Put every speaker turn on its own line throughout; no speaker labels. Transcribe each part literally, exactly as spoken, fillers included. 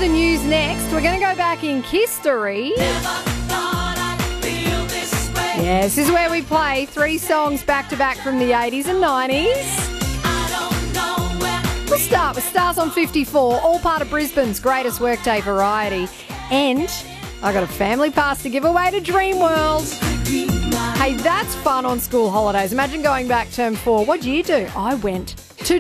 the news next. We're going to go back in history. Yeah, this is where we play three songs back-to-back from the eighties and nineties. We'll start with Stars on fifty-four, all part of Brisbane's greatest workday variety. And I got a family pass to give away to Dreamworld. Hey, that's fun on school holidays. Imagine going back term four. What'd you do? I went to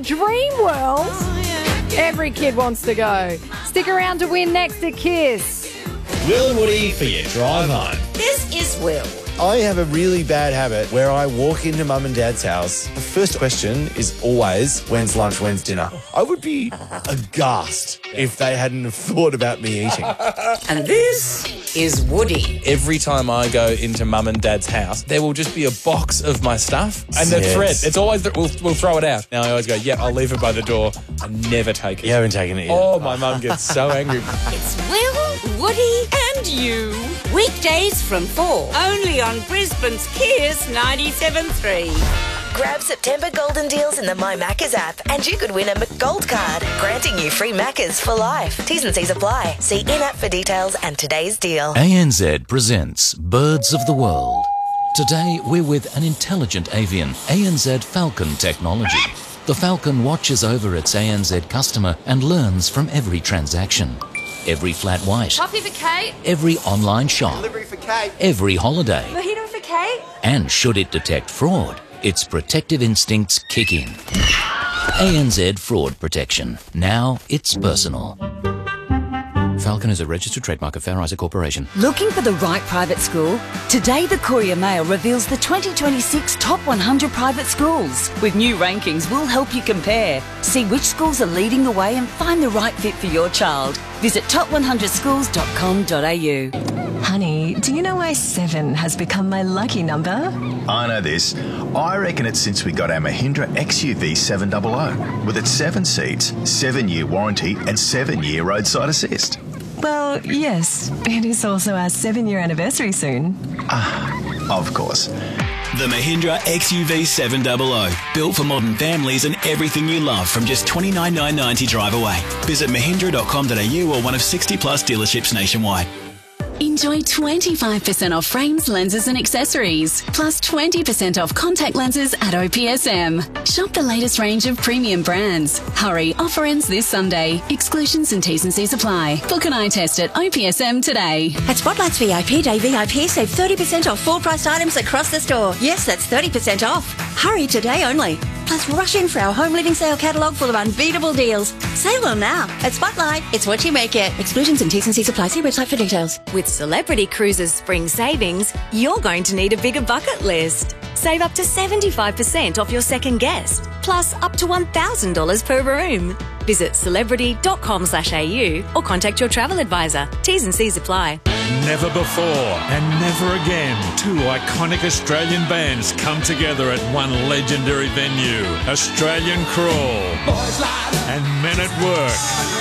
Dreamworld. Every kid wants to go. Stick around to win next to Kiss.
Will and Woody for your drive home.
This is Will.
I have a really bad habit where I walk into mum and dad's house. The first question is always, when's lunch, when's dinner? I would be aghast if they hadn't thought about me eating.
And this is Woody.
Every time I go into mum and dad's house, there will just be a box of my stuff and the
Yes.
thread. It's always that we'll, we'll throw it out. Now I always go, yeah, I'll leave it by the door. I never take it.
You haven't taken it yet.
Oh, my mum gets so angry.
It's Will, Woody and you. Weekdays from four. Only on Brisbane's Kiss ninety-seven point three.
Grab September golden deals in the My Maccas app and you could win a McGold card, granting you free Maccas for life. T's and C's apply. See in-app for details and today's deal.
A N Z presents Birds of the World. Today we're with an intelligent avian, A N Z Falcon technology. The Falcon watches over its A N Z customer and learns from every transaction. Every flat white.
Coffee for Kate.
Every online shop.
Delivery for Kate.
Every holiday.
Mojito for Kate.
And should it detect fraud, its protective instincts kick in. A N Z Fraud Protection. Now it's personal. Falcon is a registered trademark of Fair Isaac Corporation.
Looking for the right private school? Today, the Courier Mail reveals the twenty twenty-six top one hundred private schools. With new rankings, we'll help you compare. See which schools are leading the way and find the right fit for your child. Visit top one hundred schools dot com dot a u.
Honey, do you know why seven has become my lucky number?
I know this. I reckon it's since we got our Mahindra X U V seven hundred. With its seven seats, seven-year warranty and seven-year roadside assist.
Well, yes. It is also our seven-year anniversary soon.
Ah, of course.
The Mahindra X U V seven hundred. Built for modern families and everything you love from just twenty-nine thousand nine hundred ninety drive away. Visit mahindra dot com dot a u or one of sixty plus dealerships nationwide.
Enjoy twenty-five percent off frames, lenses and accessories, plus twenty percent off contact lenses at O P S M. Shop the latest range of premium brands. Hurry, offer ends this Sunday. Exclusions and T's and C's apply. Book an eye test at O P S M today.
At Spotlight's V I P Day V I P, save thirty percent off full priced items across the store. Yes, that's thirty percent off. Hurry today only. Plus, rush in for our home living sale catalogue full of unbeatable deals. Save them now. At Spotlight, it's what you make it. Exclusions and T's and C's apply. See website for details.
With Celebrity Cruises Spring Savings, you're going to need a bigger bucket list. Save up to seventy-five percent off your second guest, plus up to one thousand dollars per room. Visit celebrity dot com slash a u or contact your travel advisor. T's and C's apply.
Never before and never again, two iconic Australian bands come together at one legendary venue. Australian Crawl and Men at Work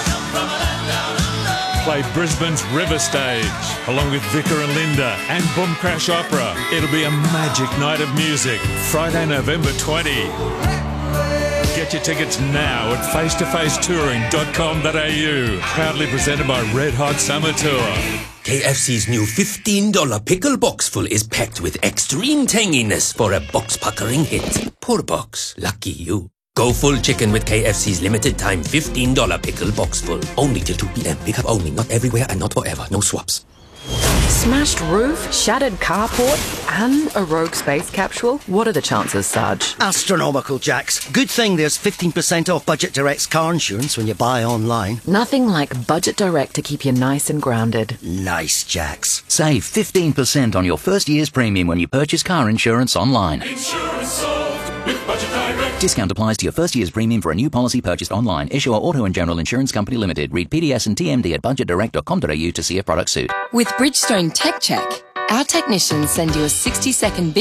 play Brisbane's River Stage along with Vicar and Linda and Boom Crash Opera. It'll be a magic night of music, Friday, November twentieth. Get your tickets now at face to face touring dot com dot a u. Proudly presented by Red Hot Summer Tour.
K F C's new fifteen dollars pickle box full is packed with extreme tanginess for a box-puckering hit. Poor box. Lucky you. Go full chicken with K F C's limited time fifteen dollars pickle box full. Only till two p.m. Pick up only. Not everywhere and not forever. No swaps.
Smashed roof, shattered carport, and a rogue space capsule? What are the chances, Sarge?
Astronomical, Jax. Good thing there's fifteen percent off Budget Direct's car insurance when you buy online.
Nothing like Budget Direct to keep you nice and grounded.
Nice, Jax.
Save fifteen percent on your first year's premium when you purchase car insurance online.
Insurance solved with Budget Direct.
Discount applies to your first year's premium for a new policy purchased online. Issuer Auto and General Insurance Company Limited. Read P D S and T M D at budget direct dot com dot a u to see if product suit.
With Bridgestone Tech Check, our technicians send you a sixty second